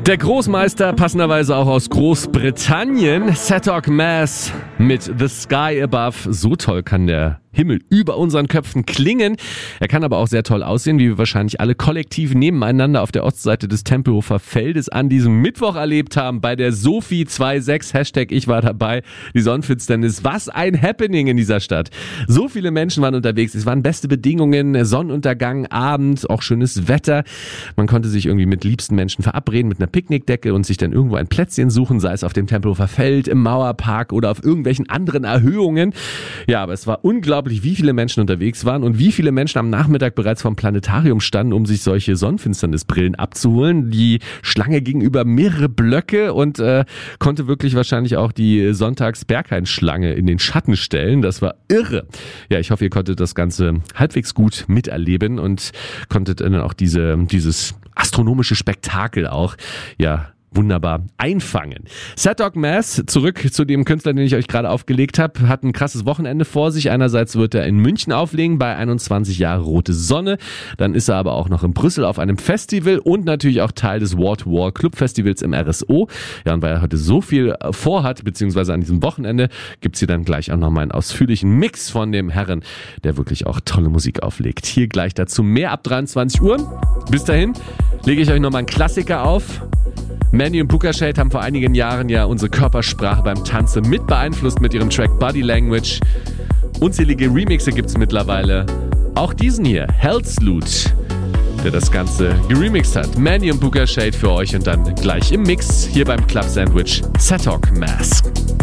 Der Großmeister, passenderweise auch aus Großbritannien, Sattock Mass mit The Sky Above. So toll kann der Himmel über unseren Köpfen klingen. Er kann aber auch sehr toll aussehen, wie wir wahrscheinlich alle kollektiv nebeneinander auf der Ostseite des Tempelhofer Feldes an diesem Mittwoch erlebt haben bei der Sophie 26, Hashtag ich war dabei, die Sonnenfinsternis. Was ein Happening in dieser Stadt. So viele Menschen waren unterwegs, es waren beste Bedingungen, Sonnenuntergang, Abend, auch schönes Wetter. Man konnte sich irgendwie mit liebsten Menschen verabreden, mit einer Picknickdecke und sich dann irgendwo ein Plätzchen suchen, sei es auf dem Tempelhofer Feld, im Mauerpark oder auf irgendwelchen anderen Erhöhungen. Ja, aber es war unglaublich, wie viele Menschen unterwegs waren und wie viele Menschen am Nachmittag bereits vom Planetarium standen, um sich solche Sonnenfinsternisbrillen abzuholen. Die Schlange ging über mehrere Blöcke und konnte wirklich wahrscheinlich auch die Sonntags-Berghain-Schlange in den Schatten stellen. Das war irre. Ja, ich hoffe, ihr konntet das Ganze halbwegs gut miterleben und konntet dann auch dieses astronomische Spektakel auch, ja, wunderbar einfangen. Sattock Mass, zurück zu dem Künstler, den ich euch gerade aufgelegt habe, hat ein krasses Wochenende vor sich. Einerseits wird er in München auflegen bei 21 Jahre Rote Sonne. Dann ist er aber auch noch in Brüssel auf einem Festival und natürlich auch Teil des Wall-to-Wall Club Festivals im RSO. Ja, und weil er heute so viel vorhat, beziehungsweise an diesem Wochenende, gibt's hier dann gleich auch nochmal einen ausführlichen Mix von dem Herren, der wirklich auch tolle Musik auflegt. Hier gleich dazu mehr ab 23 Uhr. Bis dahin lege ich euch nochmal einen Klassiker auf. Manny und Puka Shade haben vor einigen Jahren ja unsere Körpersprache beim Tanzen mit beeinflusst mit ihrem Track Body Language. Unzählige Remixe gibt's mittlerweile. Auch diesen hier, Hell's Loot, der das Ganze geremixt hat. Manny und Puka Shade für euch und dann gleich im Mix hier beim Club Sandwich Sattock Mass.